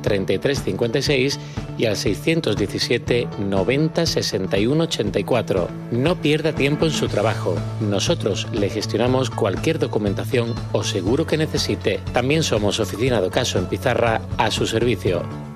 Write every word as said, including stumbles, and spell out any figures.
treinta y tres cincuenta y seis y al seiscientos diecisiete noventa sesenta y uno ochenta y cuatro. No pierda tiempo en su trabajo. Nosotros le gestionamos cualquier documentación o seguro que necesite. También somos Oficina do Caso en Pizarra a su servicio.